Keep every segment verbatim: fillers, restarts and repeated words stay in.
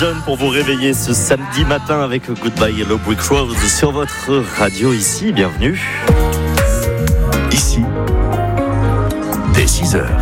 Pour vous réveiller ce samedi matin avec Goodbye Yellow Brick Road sur votre radio ici, bienvenue. Ici, dès six heures.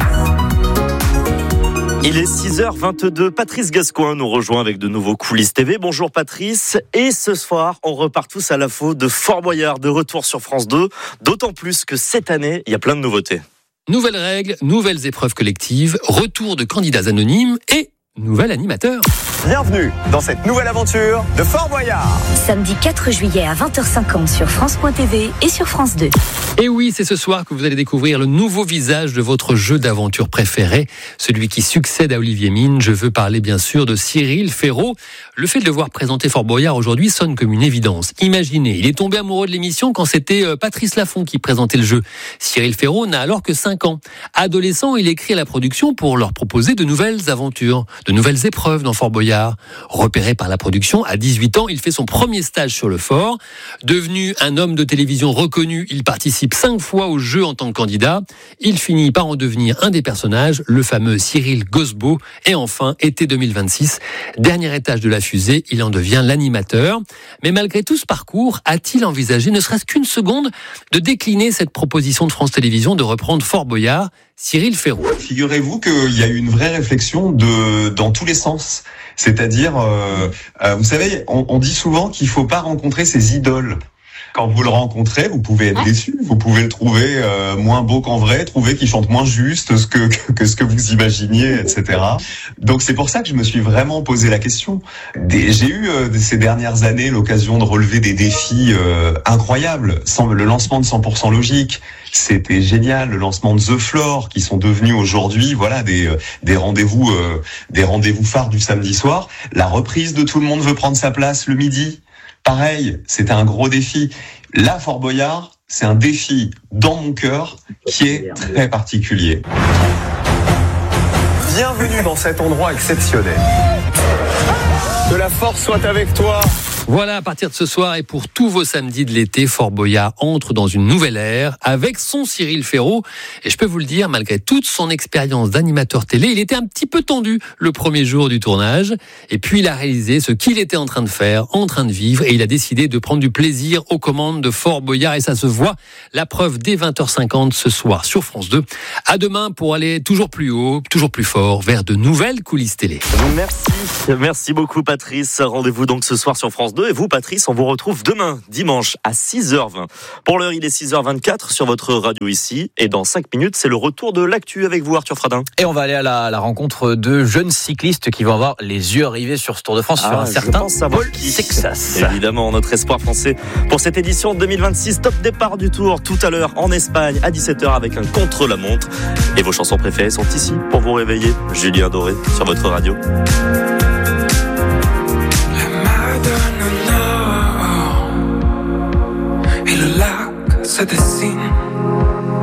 Il est six heures vingt-deux, Patrice Gascoin nous rejoint avec de nouveaux Coulisses T V. Bonjour Patrice, et ce soir on repart tous à la faune de Fort Boyard, de retour sur France deux, d'autant plus que cette année il y a plein de nouveautés. Nouvelles règles, nouvelles épreuves collectives, retour de candidats anonymes et nouvel animateur. Bienvenue dans cette nouvelle aventure de Fort Boyard. Samedi quatre juillet à vingt heures cinquante sur France point T V et sur France deux. Et oui, c'est ce soir que vous allez découvrir le nouveau visage de votre jeu d'aventure préféré, celui qui succède à Olivier Mine. Je veux parler bien sûr de Cyril Ferraud. Le fait de le voir présenter Fort Boyard aujourd'hui sonne comme une évidence. Imaginez, il est tombé amoureux de l'émission quand c'était Patrice Laffont qui présentait le jeu. Cyril Ferraud n'a alors que cinq ans. Adolescent, il écrit à la production pour leur proposer de nouvelles aventures, de nouvelles épreuves dans Fort Boyard. Repéré par la production, à dix-huit ans, il fait son premier stage sur le fort. Devenu un homme de télévision reconnu, il participe cinq fois au jeu en tant que candidat. Il finit par en devenir un des personnages, le fameux Cyril Gosbeau. Et enfin, été deux mille vingt-six, dernier étage de la fusée, il en devient l'animateur. Mais malgré tout ce parcours, a-t-il envisagé, ne serait-ce qu'une seconde, de décliner cette proposition de France Télévisions de reprendre Fort Boyard ? Cyril Ferraud. Figurez-vous qu'il y a eu une vraie réflexion de dans tous les sens. C'est-à-dire, euh, euh, vous savez, on, on dit souvent qu'il faut pas rencontrer ses idoles. Quand vous le rencontrez, vous pouvez être déçu, vous pouvez le trouver euh, moins beau qu'en vrai, trouver qu'il chante moins juste ce que, que, que ce que vous imaginiez, et cetera. Donc c'est pour ça que je me suis vraiment posé la question. Des, j'ai eu euh, ces dernières années l'occasion de relever des défis euh, incroyables. Sans, le lancement de cent pour cent Logique, c'était génial. Le lancement de The Floor, qui sont devenus aujourd'hui, voilà, des euh, des rendez-vous, euh, des rendez-vous phares du samedi soir. La reprise de Tout le monde veut prendre sa place le midi. Pareil, c'était un gros défi. Là, Fort Boyard, c'est un défi dans mon cœur qui est très particulier. Bienvenue dans cet endroit exceptionnel. Que la force soit avec toi. Voilà, à partir de ce soir et pour tous vos samedis de l'été, Fort Boyard entre dans une nouvelle ère avec son Cyril Ferraud. Et je peux vous le dire, malgré toute son expérience d'animateur télé, il était un petit peu tendu le premier jour du tournage. Et puis il a réalisé ce qu'il était en train de faire, en train de vivre. Et il a décidé de prendre du plaisir aux commandes de Fort Boyard. Et ça se voit. La preuve dès vingt heures cinquante ce soir sur France deux. À demain pour aller toujours plus haut, toujours plus fort vers de nouvelles coulisses télé. Merci, merci beaucoup Patrice. Rendez-vous donc ce soir sur France deux. Et vous Patrice, on vous retrouve demain, dimanche à six heures vingt. Pour l'heure, il est six heures vingt-quatre sur votre radio ici. Et dans cinq minutes, c'est le retour de l'actu avec vous Arthur Fradin. Et on va aller à la, la rencontre de jeunes cyclistes qui vont avoir les yeux rivés sur ce Tour de France, ah, sur un certain Paul Sexas. Évidemment, notre espoir français pour cette édition deux mille vingt-six. Top départ du Tour tout à l'heure en Espagne à dix-sept heures avec un contre-la-montre. Et vos chansons préférées sont ici pour vous réveiller. Julien Doré sur votre radio. Se dessina